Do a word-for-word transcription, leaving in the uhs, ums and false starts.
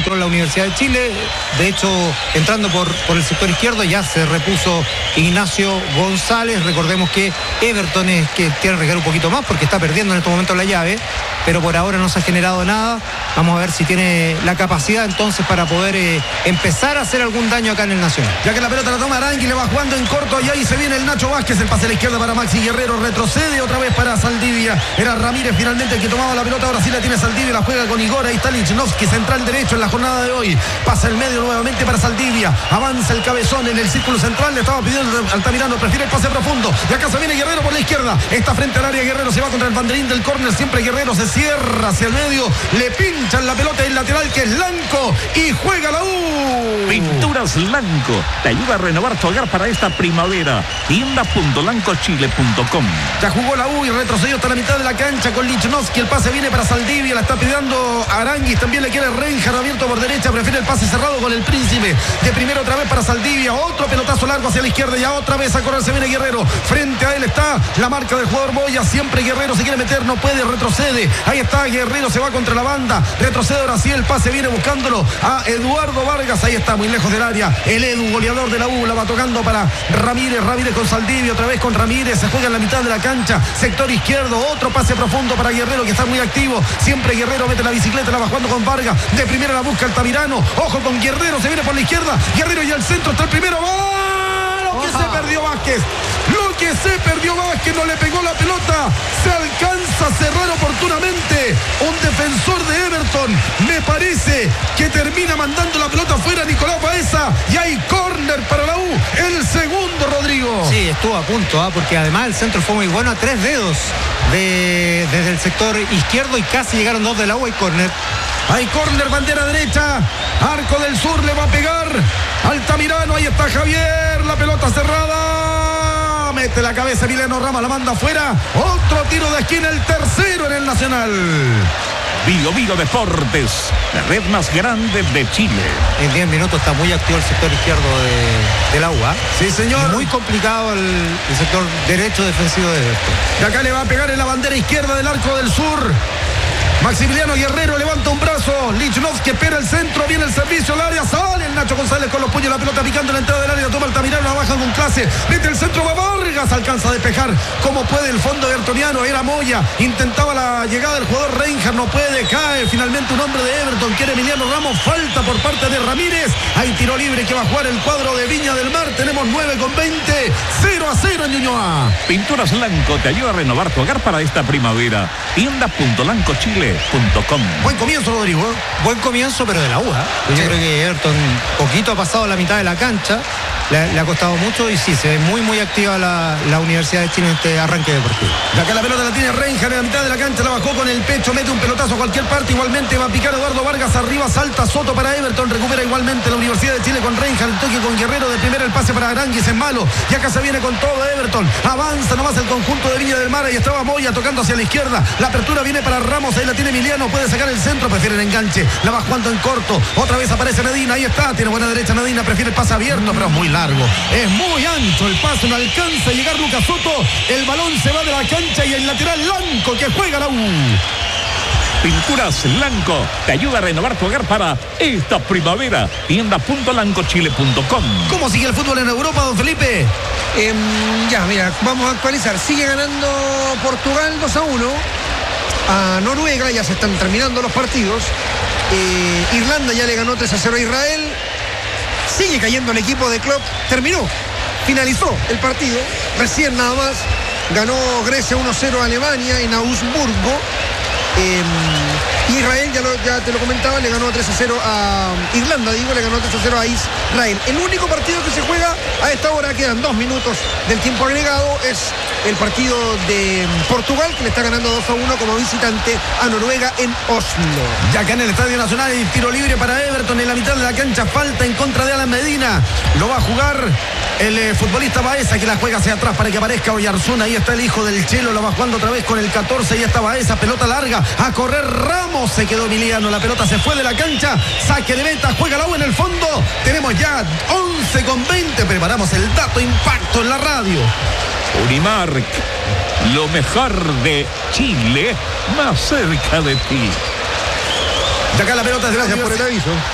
entró la Universidad de Chile. De hecho, entrando por, por el sector izquierdo ya se repuso Ignacio González. Recordemos que Everton es que tiene que recargar un poquito más porque está perdiendo en este momento la llave, pero por ahora no se ha generado nada. Vamos a ver si tiene la capacidad entonces para poder eh, empezar a hacer algún daño acá en el Nacional. Ya que la pelota la toma Arangui, le va jugando en corto y ahí se viene el Nacho Vázquez, el pase a la izquierda para Maxi Guerrero, retrocede otra vez para Saldivia. Era Ramírez finalmente el que tomaba la pelota, ahora sí la tiene Saldivia, la juega con Igor, ahí está Lichnowsky, central derecho en la jornada de hoy. Pasa el medio nuevamente para Saldivia, avanza el cabezón en el círculo central, le estaba pidiendo Altamirano, prefiere el pase profundo. Y acá se viene Guerrero por la izquierda, está frente al área Guerrero, se va contra el banderín del córner, siempre Guerrero se cierra hacia el medio, le pinchan la pelota en lateral que es Lanco y juega la U. Pinturas Lanco te ayuda a renovar tu hogar para esta primavera. tienda punto lanco chile punto com. Ya jugó la U y retrocedió hasta la mitad de la cancha con Lichnowsky, el pase viene para Saldivia, la está pidiendo Aranguis, también le quiere Reinhardt abierto por derecha, prefiere el pase cerrado con el Príncipe, de primero otra vez para Saldivia, otro pelotazo largo hacia la izquierda, ya otra vez a correr se viene Guerrero, frente a él está la marca del jugador Moya, siempre Guerrero se quiere meter, no puede, retrocede, ahí está Guerrero, se va contra la banda, retrocede ahora sí, el pase viene buscándolo a Eduardo Vargas, ahí está muy lejos del área, el Edu, goleador de la U, la va tocando para Ramírez, Ramírez con Saldivia, otra vez con Ramírez, se juega en la mitad de la cancha, sector izquierdo, otro pase profundo para Guerrero que está muy activo, siempre Guerrero mete la bicicleta, la va jugando con Vargas, de primera la busca Altamirano, ojo con Guerrero, se viene por la izquierda, Guerrero y al centro está el primero, ¡oh! Lo que se perdió Vázquez, lo que se perdió Vázquez, no le pegó la pelota, se alcanza a cerrar oportunamente un defensor de Everton, me parece que termina mandando la pelota afuera Nicolás Baeza y hay córner para la U, el segundo, Rodrigo. Sí, estuvo a punto, ¿eh? Porque además el centro fue muy bueno a tres dedos de, desde el sector izquierdo y casi llegaron dos de la U y córner. Hay córner, bandera derecha, Arco del Sur le va a pegar Altamirano, ahí está Javier, la pelota cerrada, mete la cabeza Emiliano Rama, la manda afuera, otro tiro de esquina, el tercero en el Nacional. Bio Bio Deportes, la red más grande de Chile. En diez minutos está muy activo el sector izquierdo de, de la U, ¿eh? Sí, señor. Muy complicado el, el sector derecho defensivo de Everton. De acá le va a pegar en la bandera izquierda del Arco del Sur. Maximiliano Guerrero levanta un brazo, Lichnowsky espera el centro, viene el servicio al área, sale el Nacho González con los puños, la pelota picando en la entrada del área, toma Altamirano, la baja con clase, mete el centro, va Vargas, alcanza a despejar como puede el fondo evertoniano, era Moya, intentaba la llegada del jugador Reinhardt, no puede, cae finalmente un hombre de Everton, quiere Emiliano Ramos, falta por parte de Ramírez, hay tiro libre que va a jugar el cuadro de Viña del Mar, tenemos nueve con veinte, cero a cero en Ñuñoa. Pinturas Lanco te ayuda a renovar tu hogar para esta primavera. tienda punto lanco chile punto com. Buen comienzo, Rodrigo. Buen comienzo, pero de la U, ¿eh? Yo sí. creo que Everton poquito ha pasado la mitad de la cancha, le, le ha costado mucho y sí, se ve muy muy activa la, la Universidad de Chile en este arranque deportivo. De acá la pelota la tiene Reinhardt en la mitad de la cancha, la bajó con el pecho, mete un pelotazo a cualquier parte, igualmente va a picar Eduardo Vargas arriba, salta Soto para Everton, recupera igualmente la Universidad de Chile con Reinhardt, el toque con Guerrero, de primera el pase para Aranguis en malo, y acá se viene con todo Everton, avanza nomás el conjunto de Viña del Mar, ahí estaba Moya tocando hacia la izquierda, la apertura viene para Ramos, ahí la tiene Emiliano, puede sacar el centro, prefiere el enganche, la va jugando en corto, otra vez aparece Medina, ahí está, tiene buena derecha Medina, prefiere el pase abierto, pero es muy largo, es muy ancho el pase, no alcanza a llegar Lucas Soto, el balón se va de la cancha y el lateral Lanco que juega la U. Pinturas Lanco te ayuda a renovar tu hogar para esta primavera. tienda punto lanco chile punto com. ¿Cómo sigue el fútbol en Europa, don Felipe? Eh, ya, mira, vamos a actualizar. Sigue ganando Portugal dos a uno a Noruega, ya se están terminando los partidos. Eh, Irlanda ya le ganó tres a cero a Israel. Sigue cayendo el equipo de Klopp. Terminó, finalizó el partido. Recién nada más ganó Grecia uno a cero a Alemania en Augsburgo. Eh, Israel, ya, lo, ya te lo comentaba, le ganó tres a cero a Irlanda, digo, le ganó tres a cero a Israel. El único partido que se juega a esta hora, quedan dos minutos del tiempo agregado, es el partido de Portugal, que le está ganando dos a uno como visitante a Noruega en Oslo. Ya que en el Estadio Nacional hay tiro libre para Everton en la mitad de la cancha, falta en contra de Alan Medina, lo va a jugar el eh, futbolista Baeza, que la juega hacia atrás para que aparezca Oyarzún. Ahí está el hijo del Chelo, lo va jugando otra vez con el catorce, y está Baeza, pelota larga, a correr Ramos, se quedó Emiliano, la pelota se fue de la cancha, saque de meta, juega la U en el fondo, tenemos ya once con veinte, preparamos el dato impacto en la radio. Unimark, lo mejor de Chile, más cerca de ti. De acá la pelota, gracias por el aviso.